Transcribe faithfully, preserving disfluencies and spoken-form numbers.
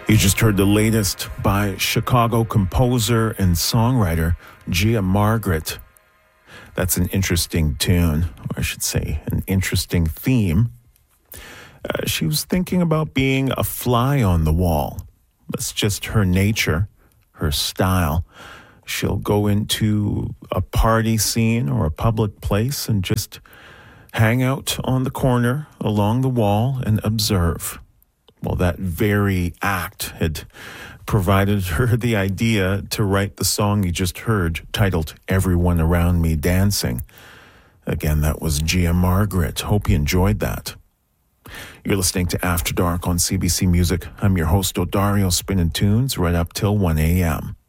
You just heard the latest by Chicago composer and songwriter Gia Margaret. That's an interesting tune, or I should say, an interesting theme. Uh, she was thinking about being a fly on the wall. That's just her nature, her style. She'll go into a party scene or a public place and just hang out on the corner along the wall and observe. Well, that very act had provided her the idea to write the song you just heard, titled Everyone Around Me Dancing. Again, that was Gia Margaret. Hope you enjoyed that. You're listening to After Dark on C B C Music. I'm your host, Odario, spinning tunes right up till one a.m.